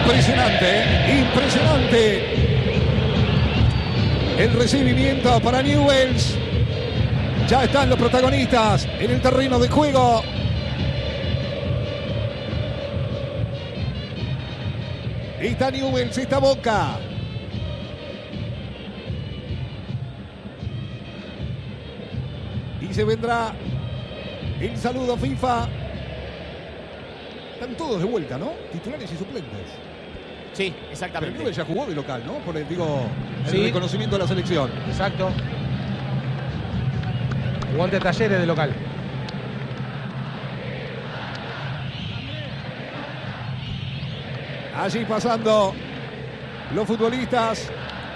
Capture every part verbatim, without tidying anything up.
Impresionante, impresionante. El recibimiento para Newell's. Ya están los protagonistas en el terreno de juego. Está Newell's, está Boca. Y se vendrá el saludo FIFA. Están todos de vuelta, ¿no? Titulares y suplentes. Sí, exactamente. Pero Newell's ya jugó de local, ¿no? Por el, digo, el Sí. reconocimiento de la selección. Exacto. Jugó ante Talleres de local. Allí pasando los futbolistas.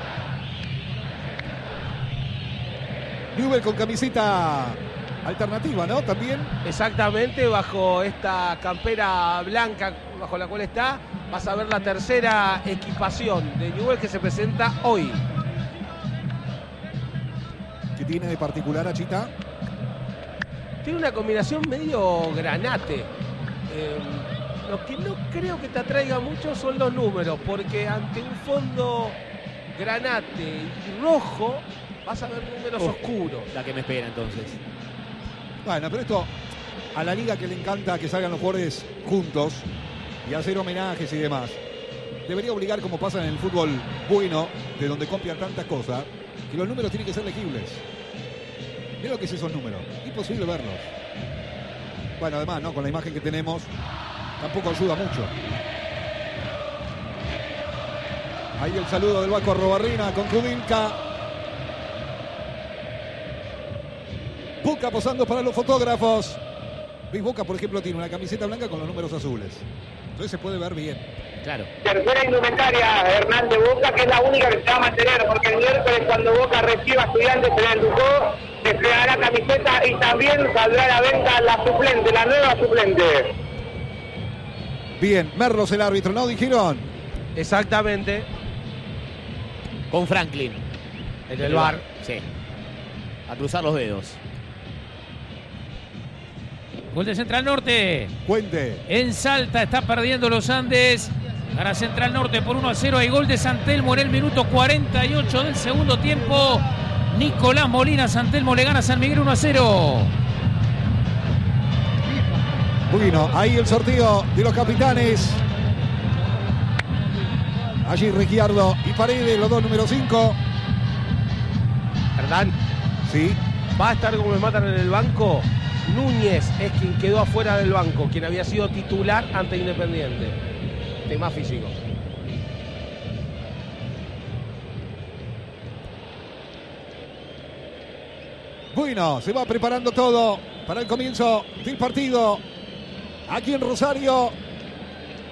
Newell's con camiseta alternativa, ¿no? También. Exactamente, bajo esta campera blanca bajo la cual está, vas a ver la tercera equipación de Newell's que se presenta hoy. ¿Qué tiene de particular, Achita? Tiene una combinación medio granate. Eh, lo que no creo que te atraiga mucho son los números, porque ante un fondo granate y rojo vas a ver números Uf, oscuros. La que me espera entonces. Bueno, pero esto a la liga que le encanta que salgan los jugadores juntos y hacer homenajes y demás, debería obligar, como pasa en el fútbol bueno, de donde copian tantas cosas, que los números tienen que ser legibles. Mira lo que es esos números. Imposible verlos. Bueno, además, ¿no? Con la imagen que tenemos, tampoco ayuda mucho. Ahí el saludo del Vasco Robarrina con Kudilka. Boca posando para los fotógrafos. ¿Veis? Boca, por ejemplo, tiene una camiseta blanca con los números azules. Entonces se puede ver bien. Claro. Tercera indumentaria, Hernán de Boca, que es la única que se va a mantener, porque el miércoles cuando Boca reciba a Estudiantes en el Ducó, se creará camiseta y también saldrá a la venta la suplente, la nueva suplente. Bien, Merlos el árbitro, ¿no? Dijeron. Exactamente, Con Franklin. en el bar. Sí. A cruzar los dedos. Gol de Central Norte. Cuente. En Salta está perdiendo los Andes. Gana Central Norte por uno a cero. Hay gol de San Telmo en el minuto cuarenta y ocho del segundo tiempo. Nicolás Molina, San Telmo le gana a San Miguel uno a cero. Bueno, ahí el sorteo de los capitanes. Allí Ricciardo y Paredes, los dos número cinco. Hernán, Sí. va a estar como me matan en el banco. Núñez es quien quedó afuera del banco, quien había sido titular ante Independiente. Tema físico. Bueno, se va preparando todo para el comienzo del partido aquí en Rosario.